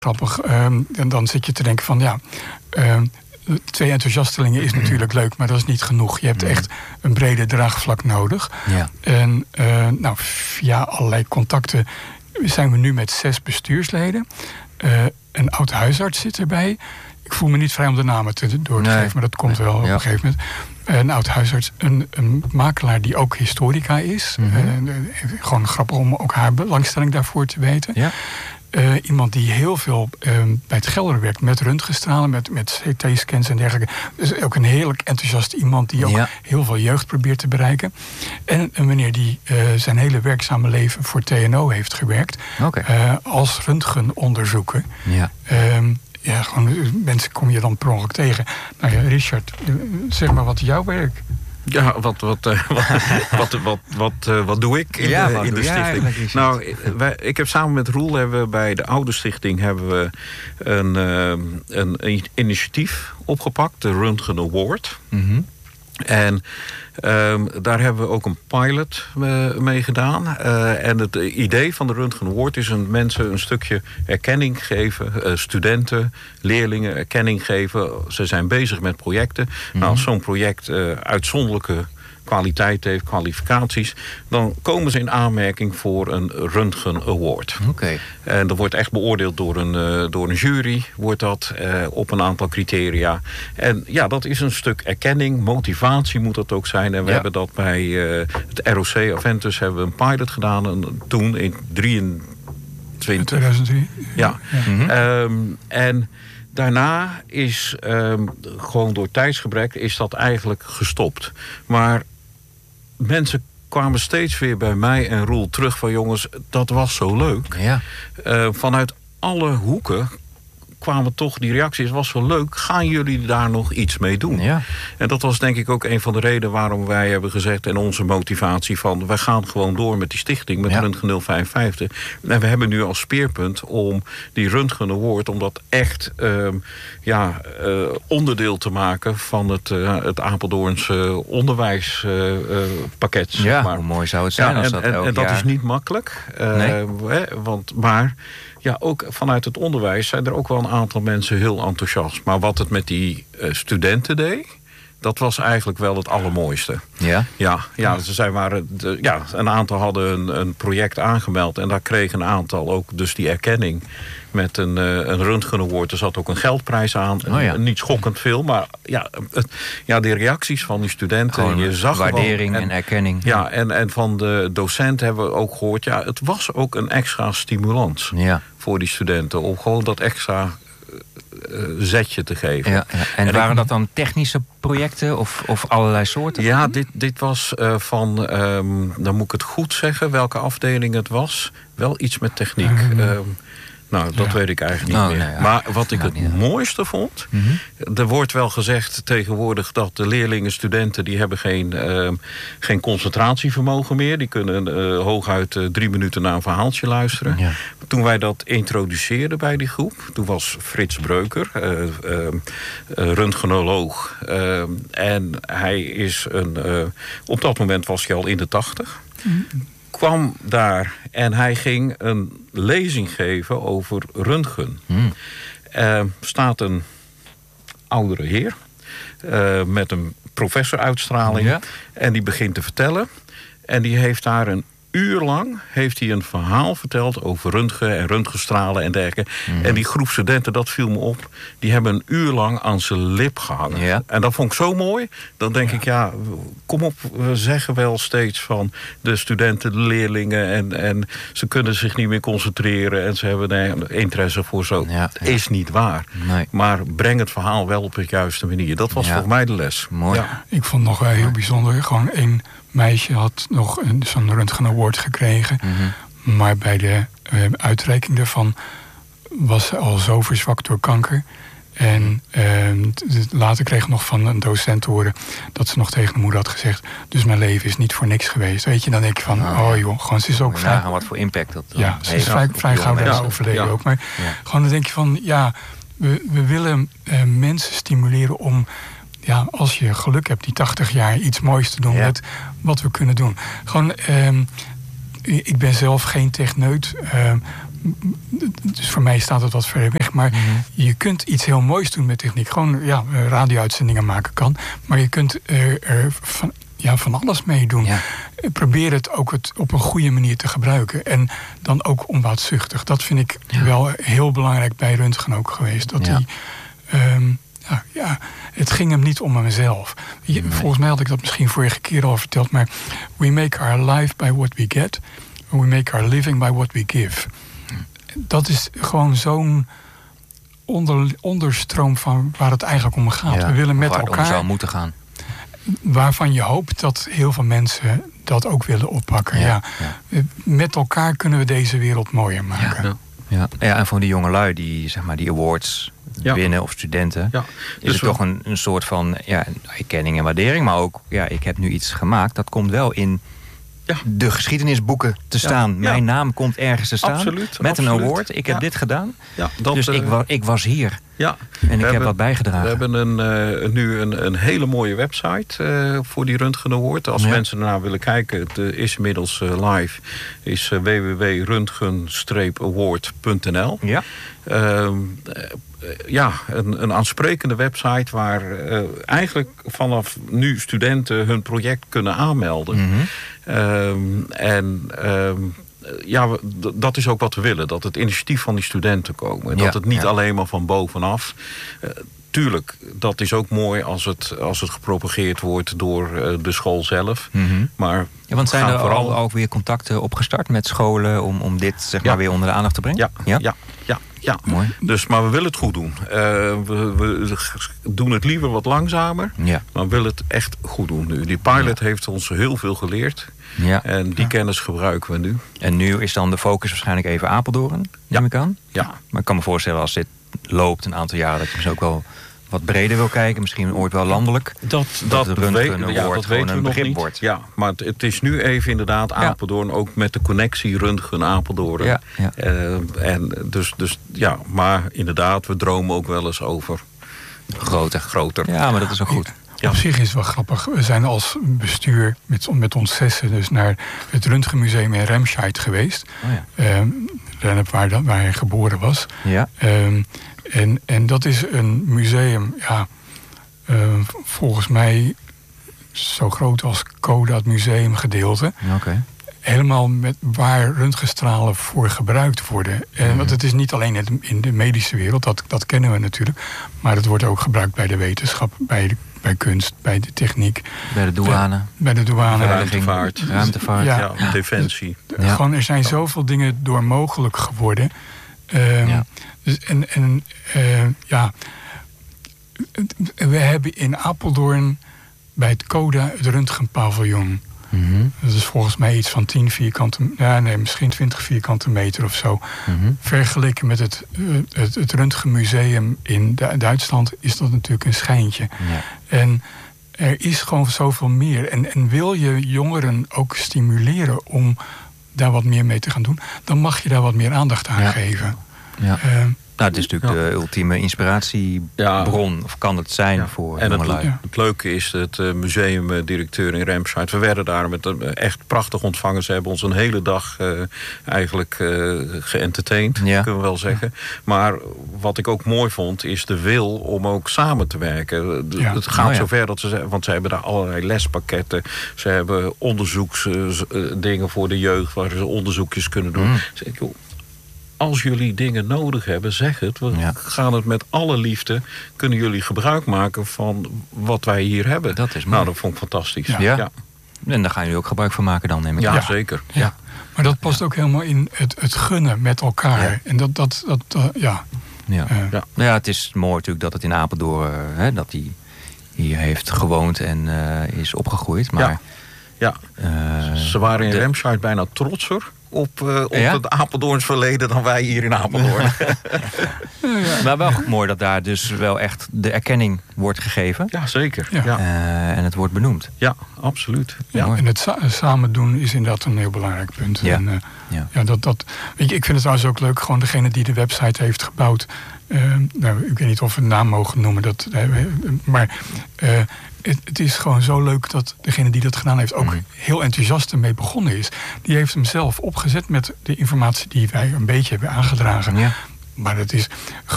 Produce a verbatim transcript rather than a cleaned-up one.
grappig. Um, en dan zit je te denken van ja, um, twee enthousiastelingen is natuurlijk leuk, maar dat is niet genoeg. Je hebt echt een brede draagvlak nodig. Ja. En uh, nou, via allerlei contacten zijn we nu met zes bestuursleden. Uh, een oud huisarts zit erbij. Ik voel me niet vrij om de namen te, door te nee. geven, maar dat komt nee. wel op ja. een gegeven moment. Een oud huisarts, een, een makelaar die ook historica is. Mm-hmm. Uh, gewoon grappig om ook haar belangstelling daarvoor te weten. Ja. Uh, iemand die heel veel uh, bij het Gelder werkt met röntgenstralen, met, met C T-scans en dergelijke. Dus ook een heerlijk enthousiast iemand die ook ja. heel veel jeugd probeert te bereiken. En een meneer die uh, zijn hele werkzame leven voor T N O heeft gewerkt. Okay. Uh, als röntgenonderzoeker. Ja. Um, ja, gewoon mensen kom je dan per ongeluk tegen. Nou ja, Richard, zeg maar wat jouw werk. Ja, wat, wat, uh, wat, wat, wat, wat, uh, wat doe ik in ja, de, wat in de stichting? Nou, wij, ik heb samen met Roel hebben we bij de Oude Stichting hebben we een, uh, een, een initiatief opgepakt, de Röntgen Award. Mm-hmm. En um, daar hebben we ook een pilot uh, mee gedaan. Uh, en het idee van de Röntgen Award is een mensen een stukje erkenning geven. Uh, studenten, leerlingen erkenning geven. Ze zijn bezig met projecten. Mm-hmm. Nou, als zo'n project uh, uitzonderlijke kwaliteit heeft, kwalificaties, dan komen ze in aanmerking voor een Röntgen Award. Okay. En dat wordt echt beoordeeld door een, uh, door een jury, wordt dat uh, op een aantal criteria. En ja, dat is een stuk erkenning, motivatie moet dat ook zijn. En we ja. hebben dat bij uh, het R O C Aventus hebben we een pilot gedaan en toen in drieëntwintig. tweeduizend drie? Ja. ja. Mm-hmm. Um, en daarna is um, gewoon door tijdsgebrek is dat eigenlijk gestopt. Maar mensen kwamen steeds weer bij mij en Roel terug van jongens, dat was zo leuk. Ja. Uh, vanuit alle hoeken kwamen toch die reacties, was zo leuk, gaan jullie daar nog iets mee doen? Ja. En dat was denk ik ook een van de redenen waarom wij hebben gezegd en onze motivatie van, wij gaan gewoon door met die stichting, met ja. Röntgen nul vijfenvijftig. En we hebben nu als speerpunt om die Röntgen Award, om dat echt um, ja, uh, onderdeel te maken van het, uh, het Apeldoornse onderwijspakket. Uh, uh, ja, maar. Hoe mooi zou het zijn ja, als en, dat en, elk en dat jaar... is niet makkelijk. Uh, nee. hè, want, maar ja, ook vanuit het onderwijs zijn er ook wel een aantal mensen heel enthousiast. Maar wat het met die uh, studenten deed, dat was eigenlijk wel het allermooiste. Ja? Ja, ja, ze zijn waren de, ja een aantal hadden een, een project aangemeld en daar kregen een aantal ook dus die erkenning met een, uh, een Röntgen Award. Er zat ook een geldprijs aan. Oh ja. Niet schokkend veel, maar ja, het, ja, de reacties van die studenten. Gewoon je zag waardering en, en erkenning. Ja, en, en van de docent hebben we ook gehoord, ja, het was ook een extra stimulans ja. voor die studenten om gewoon dat extra uh, zetje te geven. Ja, ja. En, en waren ik, dat dan technische projecten of, of allerlei soorten? Ja, dit, dit was uh, van, um, dan moet ik het goed zeggen, welke afdeling het was. Wel iets met techniek. Mm-hmm. Um, Nou, dat ja. weet ik eigenlijk niet oh, meer. Nee, ja. Maar wat ik ja, het ja. mooiste vond, mm-hmm. er wordt wel gezegd tegenwoordig dat de leerlingen, studenten, die hebben geen, uh, geen concentratievermogen meer. Die kunnen uh, hooguit uh, drie minuten naar een verhaaltje luisteren. Ja. Toen wij dat introduceerden bij die groep, toen was Frits Breuker, uh, uh, uh, röntgenoloog. Uh, en hij is een, uh, op dat moment was hij al in de tachtig. Mm-hmm. Kwam daar en hij ging een lezing geven over röntgen. Hmm. Er uh, staat een oudere heer uh, met een professoruitstraling. Ja. En die begint te vertellen. En die heeft daar een uur lang heeft hij een verhaal verteld over röntgen en röntgenstralen en dergelijke. Mm-hmm. En die groep studenten, dat viel me op, die hebben een uur lang aan zijn lip gehangen. Ja. En dat vond ik zo mooi. Dan denk ja. ik, ja, kom op, we zeggen wel steeds van de studenten, de leerlingen en, en ze kunnen zich niet meer concentreren en ze hebben er interesse voor zo. Ja, ja. Is niet waar. Nee. Maar breng het verhaal wel op de juiste manier. Dat was ja. volgens mij de les. Mooi. Ja. Ik vond nog wel heel bijzonder, gewoon één meisje had nog een, zo'n Röntgen Award gekregen. Mm-hmm. Maar bij de uh, uitreiking daarvan was ze al zo verzwakt door kanker. En uh, later kreeg ik nog van een docent te horen dat ze nog tegen de moeder had gezegd, dus mijn leven is niet voor niks geweest. Weet je, dan denk je van, oh, oh joh, gewoon, ze is ook vrij... wat voor impact dat ja, ze is vrij, vrij gauw daarna overleden ja. ook. Maar ja. gewoon dan denk je van, ja, we, we willen uh, mensen stimuleren om, ja, als je geluk hebt die tachtig jaar iets moois te doen ja. met wat we kunnen doen. Gewoon, um, ik ben zelf geen techneut, um, dus voor mij staat het wat verder weg. Maar mm-hmm. je kunt iets heel moois doen met techniek. Gewoon ja, radio-uitzendingen maken kan. Maar je kunt er, er van, ja, van alles mee doen. Ja. Probeer het ook het op een goede manier te gebruiken. En dan ook onbaatzuchtig. Dat vind ik ja. wel heel belangrijk bij Röntgen ook geweest. Dat ja. die... Um, Ja, ja, het ging hem niet om mezelf. Je, nee. Volgens mij had ik dat misschien vorige keer al verteld. Maar we make our life by what we get. We make our living by what we give. Dat is gewoon zo'n onder, onderstroom van waar het eigenlijk om gaat. Ja, we willen met waar elkaar... het om zou moeten gaan. Waarvan je hoopt dat heel veel mensen dat ook willen oppakken. Ja, ja. Ja. Met elkaar kunnen we deze wereld mooier maken. Ja, ja. ja en voor die jongelui die, zeg maar, die awards... Ja. winnen of studenten, ja. is dus het we... toch een, een soort van ja, erkenning en waardering. Maar ook, ja, ik heb nu iets gemaakt. Dat komt wel in ja. de geschiedenisboeken te staan. Ja. Mijn ja. naam komt ergens te staan. Absoluut, met absoluut. een award. Ik heb ja. dit gedaan. Ja, dat, dus ik, wa- ik was hier. Ja. En ik hebben, heb wat bijgedragen. We hebben een, uh, nu een, een hele mooie website uh, voor die Röntgen Award. Als ja. mensen ernaar willen kijken, het uh, is inmiddels uh, live. Is uh, w w w punt röntgen award punt n l. Ja. Uh, Ja, een, een aansprekende website waar uh, eigenlijk vanaf nu studenten hun project kunnen aanmelden. Mm-hmm. Um, en um, ja, d- dat is ook wat we willen. Dat het initiatief van die studenten komen. Ja, dat het niet ja. alleen maar van bovenaf... Uh, Tuurlijk, dat is ook mooi als het, als het gepropageerd wordt door uh, de school zelf. Mm-hmm. Maar ja, want zijn er vooral... al ook weer contacten opgestart met scholen om, om dit zeg maar ja. weer onder de aandacht te brengen? Ja, ja, ja. ja. Ja, mooi. Dus, maar we willen het goed doen. Uh, we, we doen het liever wat langzamer, ja. maar we willen het echt goed doen nu. Die pilot ja. heeft ons heel veel geleerd. Ja. En die ja. kennis gebruiken we nu. En nu is dan de focus waarschijnlijk even Apeldoorn, neem ja. ik aan? Ja. Maar ik kan me voorstellen als dit loopt een aantal jaren... dat je misschien ook wel wat breder wil kijken. Misschien ooit wel landelijk. Dat, dat, dat, weet, ja, dat weten we nog niet. Wordt. Ja, maar het, het is nu even inderdaad Apeldoorn. Ja. Ook met de connectie Röntgen Apeldoorn. Ja, ja. Uh, en dus, dus ja, maar inderdaad, we dromen ook wel eens over groter. groter. Ja, maar dat is ook goed. Ja. Op zich is het wel grappig. We zijn als bestuur met, met ons zessen dus naar het Röntgenmuseum in Remscheid geweest. Oh ja. um, waar, waar hij geboren was. Ja. Um, En, en dat is een museum, ja, uh, volgens mij zo groot als Coda, het museumgedeelte. Okay. Helemaal met waar röntgenstralen voor gebruikt worden. En, mm-hmm. Want het is niet alleen in de medische wereld, dat, dat kennen we natuurlijk. Maar het wordt ook gebruikt bij de wetenschap, bij, de, bij kunst, bij de techniek. Bij de douane. Bij, bij de douane. Ruimtevaart. Ruimtevaart. Ja, ja. Ja. Defensie. Ja. Gewoon, er zijn zoveel dingen door mogelijk geworden. Um, ja. Dus en en uh, ja, we hebben in Apeldoorn bij het Coda het Röntgenpaviljoen. Mm-hmm. Dat is volgens mij iets van tien vierkante, ja, nee, misschien twintig vierkante meter of zo. Mm-hmm. Vergeleken met het, het, het Röntgenmuseum in Du- Duitsland is dat natuurlijk een schijntje. Ja. En er is gewoon zoveel meer. En, en wil je jongeren ook stimuleren om daar wat meer mee te gaan doen, dan mag je daar wat meer aandacht aan ja. geven. Ja. Uh, nou, het is natuurlijk ja. de ultieme inspiratiebron, ja. of kan het zijn ja. voor en jongelui. Het, ja. het leuke is, het uh, museumdirecteur in Remscheid, we werden daar met uh, echt prachtig ontvangen. Ze hebben ons een hele dag uh, eigenlijk uh, geëntertained, ja. kunnen we wel zeggen. Ja. Maar wat ik ook mooi vond, is de wil om ook samen te werken. Ja. Het gaat oh, ja. zover dat ze, want ze hebben daar allerlei lespakketten. Ze hebben onderzoeksdingen uh, voor de jeugd, waar ze onderzoekjes kunnen doen. Mm. Zeg ik, joh, als jullie dingen nodig hebben, zeg het. We ja. gaan het met alle liefde. Kunnen jullie gebruik maken van wat wij hier hebben. Dat is mooi. Nou, dat vond ik fantastisch. Ja. Ja. Ja. En daar gaan jullie ook gebruik van maken dan, neem ik ja, aan. Ja, zeker. Ja. Ja. Maar dat past ja. ook helemaal in het, het gunnen met elkaar. Ja. En dat, dat, dat uh, ja. Ja. Uh. ja. ja, het is mooi natuurlijk dat het in Apeldoorn, uh, hè, dat hij hier heeft gewoond en uh, is opgegroeid. Maar, ja. ja. Uh, Ze waren in de... Remscheid bijna trotser op, uh, op ja? het Apeldoorns verleden dan wij hier in Apeldoorn. Ja, ja. Maar wel mooi dat daar dus wel echt de erkenning wordt gegeven. Ja, zeker. Ja. Ja. Uh, en het wordt benoemd. Ja, absoluut. Ja. Ja. En het sa- samen doen is inderdaad een heel belangrijk punt. Ja. En, uh, ja. Ja, dat, dat, weet je, ik vind het trouwens ook leuk, gewoon degene die de website heeft gebouwd. Uh, nou, ik weet niet of we een naam mogen noemen. Dat, uh, maar uh, het, het is gewoon zo leuk dat degene die dat gedaan heeft... ook mm. heel enthousiast ermee begonnen is. Die heeft hem zelf opgezet met de informatie die wij een beetje hebben aangedragen. Ja. Maar het is